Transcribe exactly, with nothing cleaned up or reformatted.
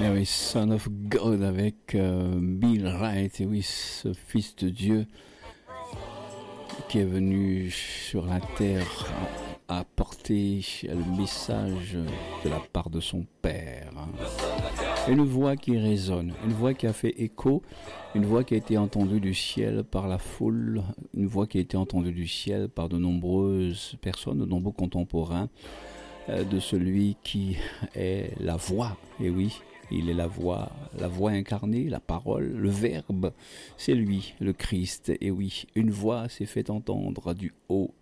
Eh oui, Son of God avec euh, Bill Wright, et oui, ce fils de Dieu qui est venu sur la terre apporter le message de la part de son Père. Une voix qui résonne, une voix qui a fait écho, une voix qui a été entendue du ciel par la foule, une voix qui a été entendue du ciel par de nombreuses personnes, de nombreux contemporains euh, de celui qui est la voix, et oui, il est la voix, la voix incarnée, la parole, le verbe, c'est lui, le Christ, et oui, une voix s'est fait entendre du haut